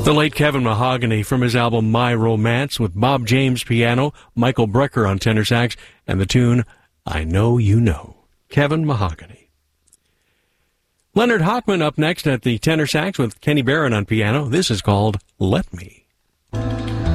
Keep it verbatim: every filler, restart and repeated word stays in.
The late Kevin Mahogany from his album My Romance with Bob James piano, Michael Brecker on tenor sax, and the tune I Know You Know. Kevin Mahogany. Leonard Hockman up next at the tenor sax with Kenny Barron on piano. This is called Let Me.